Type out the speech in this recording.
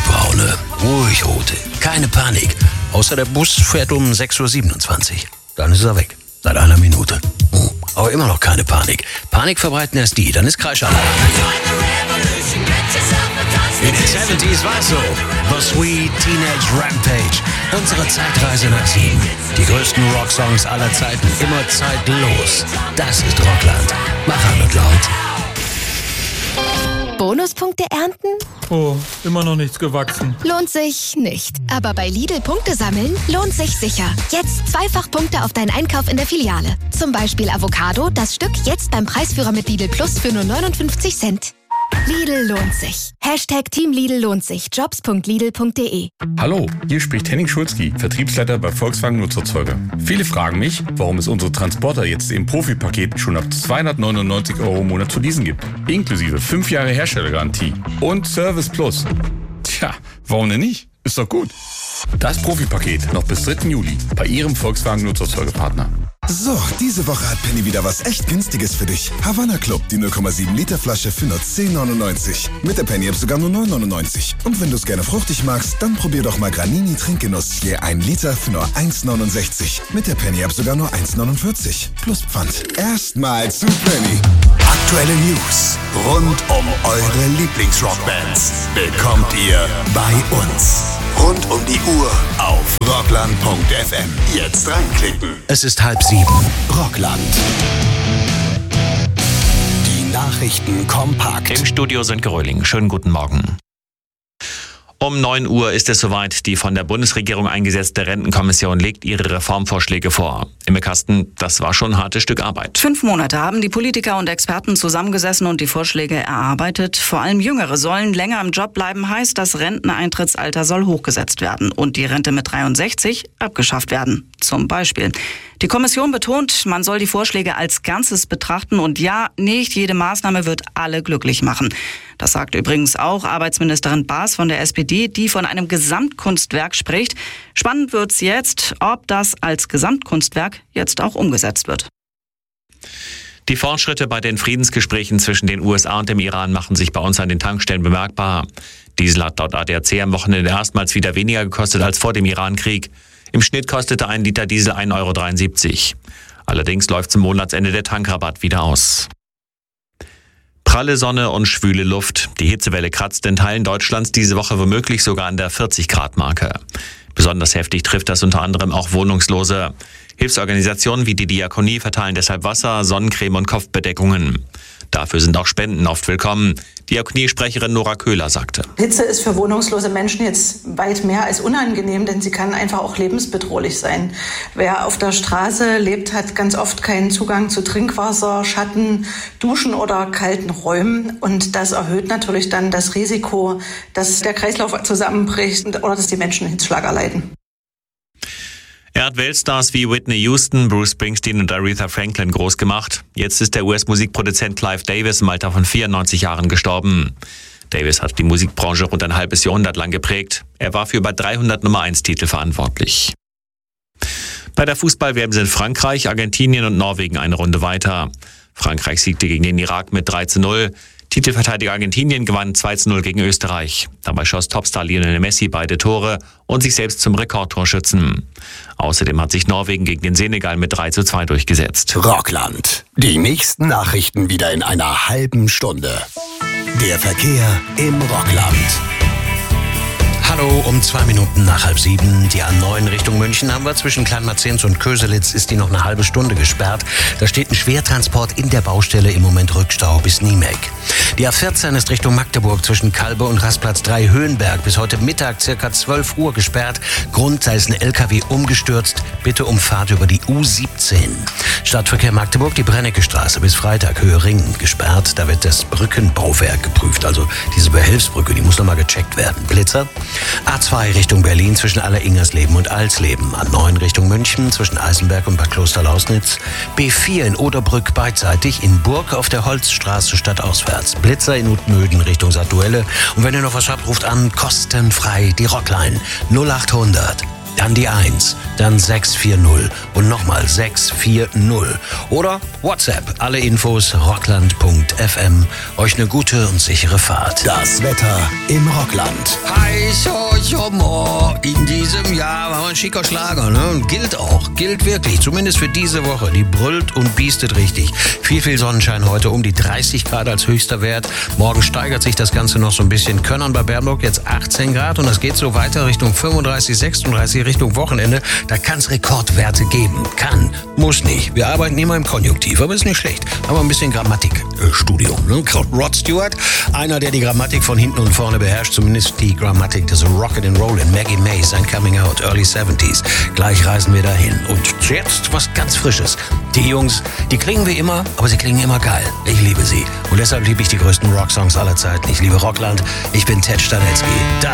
braune, ruhig rote. Keine Panik. Außer der Bus fährt um 6.27 Uhr. Dann ist er weg. Seit einer Minute. Aber immer noch keine Panik. Panik verbreiten erst die, dann ist Kreischalter. In den 70s war es so. The Sweet Teenage Rampage. Unsere Zeitreise nach 7. Die größten Rocksongs aller Zeiten. Immer zeitlos. Das ist Rockland. Mach an und laut. Bonuspunkte ernten? Oh, immer noch nichts gewachsen. Lohnt sich nicht. Aber bei Lidl Punkte sammeln lohnt sich sicher. Jetzt Zweifachpunkte auf deinen Einkauf in der Filiale. Zum Beispiel Avocado, das Stück jetzt beim Preisführer mit Lidl Plus für nur 59 Cent. Lidl lohnt sich. Team Lidl lohnt sich. Jobs.lidl.de. Hallo, hier spricht Henning Schulzki, Vertriebsleiter bei Volkswagen Nutzerzeuger. Viele fragen mich, warum es unsere Transporter jetzt im Profipaket schon ab 299 € im Monat zu leasen gibt. Inklusive 5 Jahre Herstellergarantie und Service Plus. Tja, warum denn nicht? Ist doch gut. Das Profipaket noch bis 3. Juli bei Ihrem Volkswagen Nutzerzeugerpartner. So, diese Woche hat Penny wieder was echt Günstiges für dich. Havanna Club, die 0,7 Liter Flasche für nur 10,99. Mit der Penny-App sogar nur 9,99. Und wenn du es gerne fruchtig magst, dann probier doch mal Granini Trinkgenuss je 1 Liter für nur 1,69. Mit der Penny-App sogar nur 1,49. Plus Pfand. Erstmal zu Penny. Aktuelle News rund um eure Lieblingsrockbands bekommt ihr bei uns. Rund um die Uhr auf rockland.fm. Jetzt reinklicken. Es ist 6:30. Rockland. Die Nachrichten kompakt. Im Studio sind Geröhling. Schönen guten Morgen. Um 9 Uhr ist es soweit. Die von der Bundesregierung eingesetzte Rentenkommission legt ihre Reformvorschläge vor. Imme Kasten, das war schon ein hartes Stück Arbeit. 5 Monate haben die Politiker und Experten zusammengesessen und die Vorschläge erarbeitet. Vor allem Jüngere sollen länger im Job bleiben, heißt, das Renteneintrittsalter soll hochgesetzt werden und die Rente mit 63 abgeschafft werden. Zum Beispiel. Die Kommission betont, man soll die Vorschläge als Ganzes betrachten und ja, nicht jede Maßnahme wird alle glücklich machen. Das sagt übrigens auch Arbeitsministerin Baas von der SPD, die von einem Gesamtkunstwerk spricht. Spannend wird's jetzt, ob das als Gesamtkunstwerk jetzt auch umgesetzt wird. Die Fortschritte bei den Friedensgesprächen zwischen den USA und dem Iran machen sich bei uns an den Tankstellen bemerkbar. Diesel hat laut ADAC am Wochenende erstmals wieder weniger gekostet als vor dem Iran-Krieg. Im Schnitt kostete ein Liter Diesel 1,73 €. Allerdings läuft zum Monatsende der Tankrabatt wieder aus. Pralle Sonne und schwüle Luft. Die Hitzewelle kratzt in Teilen Deutschlands diese Woche womöglich sogar an der 40-Grad-Marke. Besonders heftig trifft das unter anderem auch Wohnungslose. Hilfsorganisationen wie die Diakonie verteilen deshalb Wasser, Sonnencreme und Kopfbedeckungen. Dafür sind auch Spenden oft willkommen. Diakoniesprecherin Nora Köhler sagte: Hitze ist für wohnungslose Menschen jetzt weit mehr als unangenehm, denn sie kann einfach auch lebensbedrohlich sein. Wer auf der Straße lebt, hat ganz oft keinen Zugang zu Trinkwasser, Schatten, Duschen oder kalten Räumen. Und das erhöht natürlich dann das Risiko, dass der Kreislauf zusammenbricht oder dass die Menschen Hitzschlag erleiden. Er hat Weltstars wie Whitney Houston, Bruce Springsteen und Aretha Franklin groß gemacht. Jetzt ist der US-Musikproduzent Clive Davis im Alter von 94 Jahren gestorben. Davis hat die Musikbranche rund ein halbes Jahrhundert lang geprägt. Er war für über 300 Nummer-1-Titel verantwortlich. Bei der Fußball-WM sind Frankreich, Argentinien und Norwegen eine Runde weiter. Frankreich siegte gegen den Irak mit 3:0. Titelverteidiger Argentinien gewann 2:0 gegen Österreich. Dabei schoss Topstar Lionel Messi beide Tore und sich selbst zum Rekordtorschützen. Außerdem hat sich Norwegen gegen den Senegal mit 3:2 durchgesetzt. Rockland. Die nächsten Nachrichten wieder in einer halben Stunde. Der Verkehr im Rockland. Hallo, um 2 Minuten nach 6:30. Die A9 Richtung München haben wir. Zwischen Kleinmarzenz und Köselitz ist die noch eine halbe Stunde gesperrt. Da steht ein Schwertransport in der Baustelle, im Moment Rückstau bis Niemek. Die A14 ist Richtung Magdeburg zwischen Kalbe und Rastplatz 3 Höhenberg bis heute Mittag circa 12 Uhr gesperrt. Grund, da ist ein LKW umgestürzt. Bitte um Fahrt über die U17. Stadtverkehr Magdeburg, die Brennecke-Straße bis Freitag Höhe Ring gesperrt. Da wird das Brückenbauwerk geprüft. Also diese Behelfsbrücke, die muss nochmal gecheckt werden. Blitzer. A2 Richtung Berlin zwischen Alleringersleben und Alsleben. A9 Richtung München zwischen Eisenberg und Bad Klosterlausnitz. B4 in Oderbrück beidseitig. In Burg auf der Holzstraße stadtauswärts. Blitzer in Utmöden Richtung Saarduelle. Und wenn ihr noch was habt, ruft an, kostenfrei die Rockline 0800 dann die 1, dann 640 und nochmal 640. Oder WhatsApp, alle Infos rockland.fm. Euch eine gute und sichere Fahrt. Das Wetter im Rockland. In diesem Jahr war ein schicker Schlager, ne? Gilt wirklich, zumindest für diese Woche. Die brüllt und biestet richtig. Viel Sonnenschein heute, um die 30 Grad als höchster Wert. Morgen steigert sich das Ganze noch so ein bisschen. Könnern bei Bernburg jetzt 18 Grad und das geht so weiter Richtung 35, 36, Richtung Wochenende. Da kann es Rekordwerte geben. Kann, muss nicht. Wir arbeiten immer im Konjunktiv, aber ist nicht schlecht. Aber ein bisschen Grammatikstudium. Ne? Rod Stewart, einer, der die Grammatik von hinten und vorne beherrscht, zumindest die Grammatik des Rock'n'Rollin'. Maggie May, sein Coming Out, Early 70s. Gleich reisen wir dahin. Und jetzt was ganz Frisches. Die Jungs, die klingen wie immer, aber sie klingen immer geil. Ich liebe sie. Und deshalb liebe ich die größten Rocksongs aller Zeiten. Ich liebe Rockland. Ich bin Ted Stanetzky.